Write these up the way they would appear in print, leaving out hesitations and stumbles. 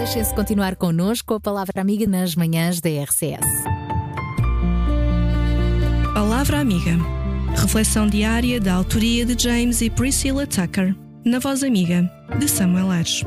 Deixem-se continuar connosco com a Palavra Amiga nas manhãs da RCS. Palavra Amiga. Reflexão diária da autoria de James e Priscilla Tucker, na voz amiga de Samuel Ares.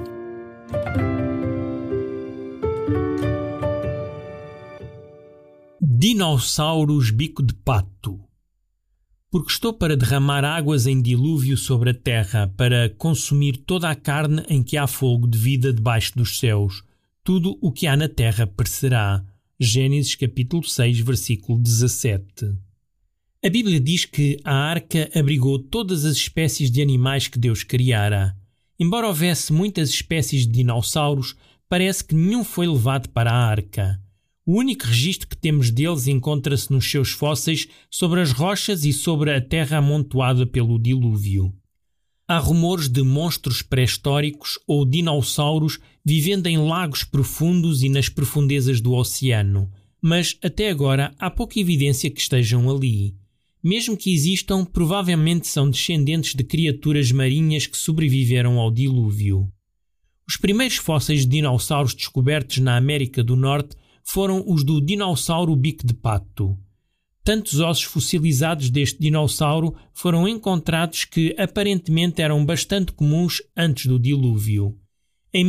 Dinossauros bico de pato. Porque estou para derramar águas em dilúvio sobre a terra, para consumir toda a carne em que há fogo de vida debaixo dos céus. Tudo o que há na terra perecerá. Gênesis capítulo 6, versículo 17. A Bíblia diz que a arca abrigou todas as espécies de animais que Deus criara. Embora houvesse muitas espécies de dinossauros, parece que nenhum foi levado para a arca. O único registro que temos deles encontra-se nos seus fósseis sobre as rochas e sobre a terra amontoada pelo dilúvio. Há rumores de monstros pré-históricos ou dinossauros vivendo em lagos profundos e nas profundezas do oceano, mas até agora há pouca evidência que estejam ali. Mesmo que existam, provavelmente são descendentes de criaturas marinhas que sobreviveram ao dilúvio. Os primeiros fósseis de dinossauros descobertos na América do Norte foram os do dinossauro bico de pato. Tantos ossos fossilizados deste dinossauro foram encontrados que aparentemente eram bastante comuns antes do dilúvio. Em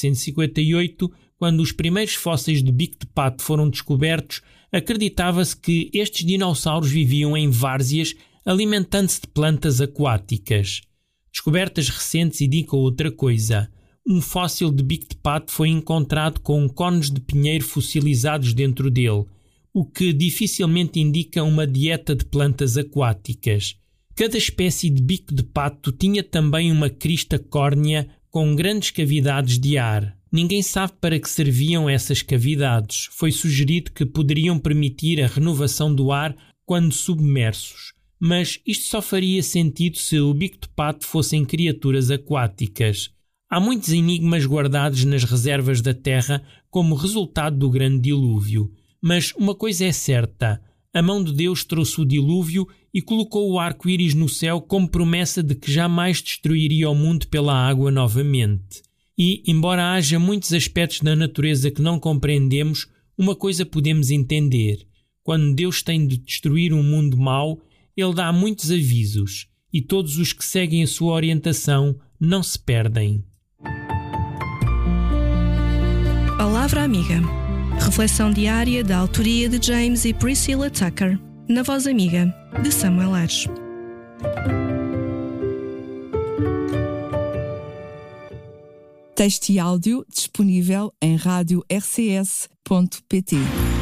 1858, quando os primeiros fósseis de bico de pato foram descobertos, acreditava-se que estes dinossauros viviam em várzeas, alimentando-se de plantas aquáticas. Descobertas recentes indicam outra coisa. Um fóssil de bico de pato foi encontrado com cones de pinheiro fossilizados dentro dele, o que dificilmente indica uma dieta de plantas aquáticas. Cada espécie de bico de pato tinha também uma crista córnea com grandes cavidades de ar. Ninguém sabe para que serviam essas cavidades. Foi sugerido que poderiam permitir a renovação do ar quando submersos. Mas isto só faria sentido se o bico de pato fossem criaturas aquáticas. Há muitos enigmas guardados nas reservas da Terra como resultado do grande dilúvio. Mas uma coisa é certa, a mão de Deus trouxe o dilúvio e colocou o arco-íris no céu como promessa de que jamais destruiria o mundo pela água novamente. E, embora haja muitos aspectos da natureza que não compreendemos, uma coisa podemos entender. Quando Deus tem de destruir um mundo mau, Ele dá muitos avisos, e todos os que seguem a sua orientação não se perdem. Palavra Amiga. Reflexão diária da autoria de James e Priscilla Tucker, na voz amiga de Samuel Ares. Texto e áudio disponível em radio-rcs.pt.